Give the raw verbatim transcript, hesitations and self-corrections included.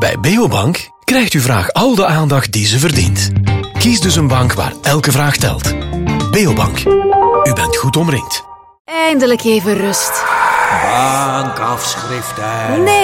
Bij Beobank krijgt uw vraag al de aandacht die ze verdient. Kies dus een bank waar elke vraag telt. Beobank. U bent goed omringd. Eindelijk even rust. Bankafschriften. Nee.